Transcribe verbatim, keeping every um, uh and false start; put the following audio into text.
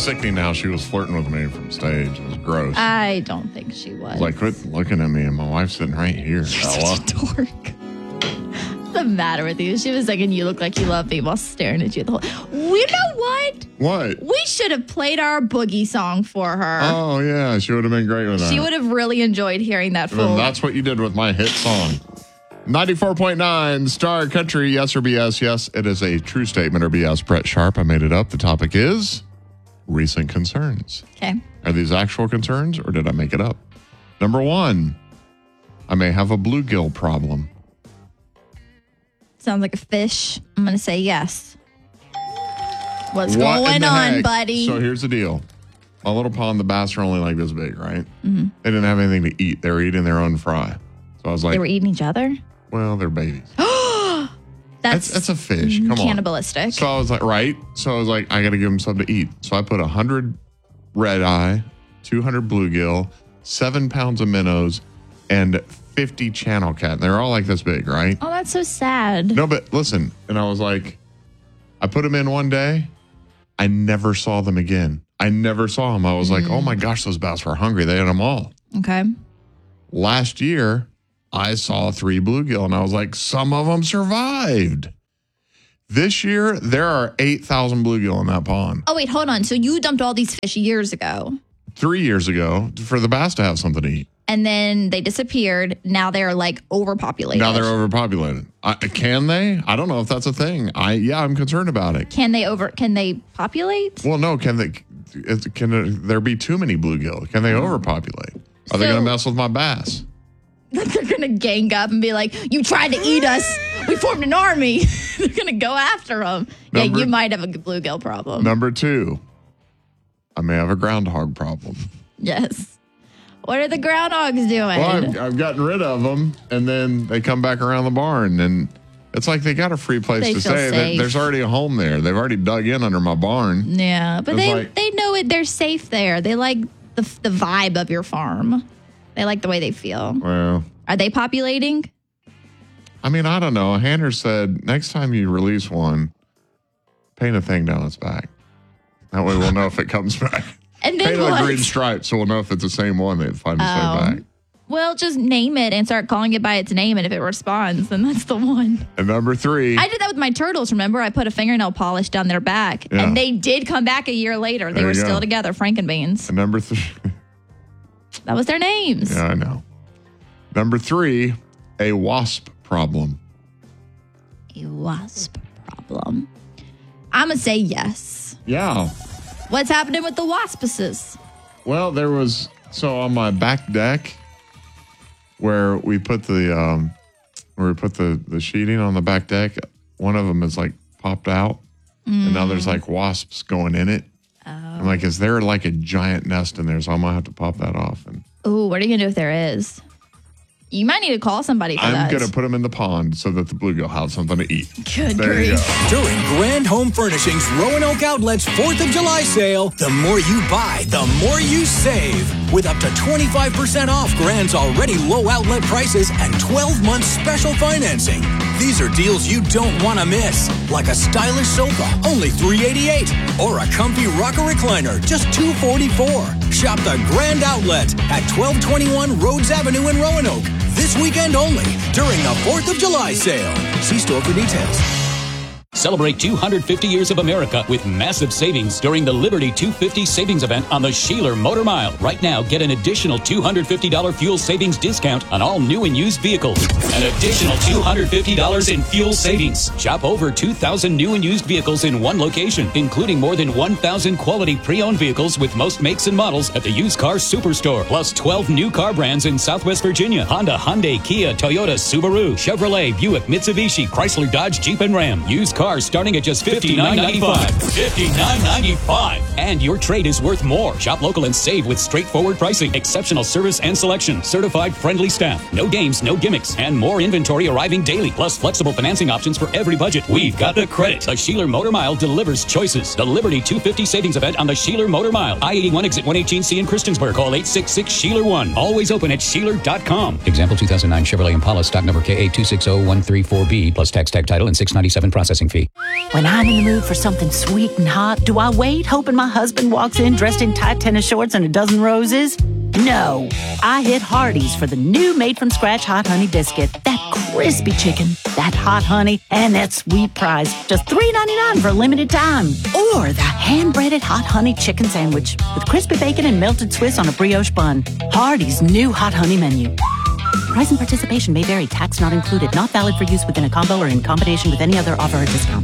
sickening how she was flirting with me from stage. It was gross. I don't think she was. I was like, quit looking at me, and my wife's sitting right here. You're such a dork. What's the matter with you? She was like, and you look like you love me while staring at you the whole... You know what? What? We should have played our boogie song for her. Oh, yeah. She would have been great with that. She would have really enjoyed hearing that full. And that's what you did with my hit song. ninety-four point nine Star Country, yes or B S? Yes, it is a true statement or B S. Brett Sharp, I made it up. The topic is recent concerns. Okay. Are these actual concerns or did I make it up? Number one, I may have a bluegill problem. Sounds like a fish. I'm going to say yes. What's what going on, heck? buddy? So here's the deal. My little pond, the bass are only like this big, right? Mm-hmm. They didn't have anything to eat. They were eating their own fry. So I was like, they were eating each other? Well, they're babies. That's, that's that's a fish. Come on. Cannibalistic. So I was like, right. So I was like, I got to give them something to eat. So I put one hundred red eye, two hundred bluegill, seven pounds of minnows, and fifty channel cat. And they're all like this big, right? Oh, that's so sad. No, but listen. And I was like, I put them in one day. I never saw them again. I never saw them. I was mm. like, oh my gosh, those bass were hungry. They had them all. Okay. Last year, I saw three bluegill, and I was like, some of them survived. This year, there are eight thousand bluegill in that pond. Oh, wait, hold on. So you dumped all these fish years ago. Three years ago for the bass to have something to eat. And then they disappeared. Now they're like overpopulated. Now they're overpopulated. I, can they? I don't know if that's a thing. I Yeah, I'm concerned about it. Can they over? Can they populate? Well, no. Can they? Can there be too many bluegill? Can they overpopulate? Are so, they going to mess with my bass? They're going to gang up and be like, you tried to eat us. We formed an army. They're going to go after them. Number, yeah, you might have a bluegill problem. Number two, I may have a groundhog problem. Yes. What are the groundhogs doing? Well, I've, I've gotten rid of them, and then they come back around the barn, and it's like they got a free place they to feel stay. Safe. There's already a home there. They've already dug in under my barn. Yeah, but they like, they know it. They're safe there. They like the the vibe of your farm. They like the way they feel. Well, are they populating? I mean, I don't know. Hanner said next time you release one, paint a thing down its back. That way we'll know if it comes back. And then paint what? a green stripe so we'll know if it's the same one that finds its um, way back. Well, just name it and start calling it by its name, and if it responds, then that's the one. And number three. I did that with my turtles, remember? I put a fingernail polish down their back, yeah. and they did come back a year later. They there were still go. together, Frankenbeans. And number three. That was their names. Yeah, I know. Number three, a wasp problem. A wasp problem. I'm going to say yes. Yeah. What's happening with the waspices? Well, there was, so on my back deck where we put the, um, where we put the, the sheeting on the back deck, one of them is like popped out mm. and now there's like wasps going in it. Oh. I'm like, is there like a giant nest in there? So I'm going to have to pop that off. And oh, what are you going to do if there is? You might need to call somebody for I'm that. I'm going to put them in the pond so that the bluegill have something to eat. Good there grief. You go. During Grand Home Furnishings Roanoke Outlet's fourth of July sale, the more you buy, the more you save. With up to twenty-five percent off Grand's already low outlet prices and twelve months special financing. These are deals you don't want to miss. Like a stylish sofa, only three hundred eighty-eight dollars. Or a comfy rocker recliner, just two hundred forty-four dollars. Shop the Grand Outlet at twelve twenty-one Rhodes Avenue in Roanoke. This weekend only, during the fourth of July sale. See store for details. Celebrate two hundred fifty years of America with massive savings during the Liberty two fifty savings event on the Sheeler Motor Mile. Right now, get an additional two hundred fifty dollars fuel savings discount on all new and used vehicles. An additional two hundred fifty dollars in fuel savings. Shop over two thousand new and used vehicles in one location, including more than one thousand quality pre-owned vehicles with most makes and models at the Used Car Superstore. Plus twelve new car brands in Southwest Virginia. Honda, Hyundai, Kia, Toyota, Subaru, Chevrolet, Buick, Mitsubishi, Chrysler, Dodge, Jeep, and Ram. Used cars starting at just fifty-nine ninety-five. fifty-nine ninety-five. And your trade is worth more. Shop local and save with straightforward pricing, exceptional service and selection, certified friendly staff, no games, no gimmicks, and more inventory arriving daily. Plus flexible financing options for every budget. We've got the credit. The Sheeler Motor Mile delivers choices. The Liberty two fifty savings event on the Sheeler Motor Mile. I eighty-one exit one eighteen C in Christiansburg. Call eight six six Sheeler one. Always open at Sheeler dot com. Example two thousand nine Chevrolet Impala stock number K A two six zero one three four B plus tax tag title and six ninety-seven processing fee. Coffee. When I'm in the mood for something sweet and hot, do I wait, hoping my husband walks in dressed in tight tennis shorts and a dozen roses? No. I hit Hardee's for the new made-from-scratch Hot Honey Biscuit. That crispy chicken, that hot honey, and that sweet prize. Just three ninety-nine for a limited time. Or the hand-breaded Hot Honey Chicken Sandwich with crispy bacon and melted Swiss on a brioche bun. Hardee's new Hot Honey menu. Price and participation may vary. Tax not included. Not valid for use within a combo or in combination with any other offer or discount.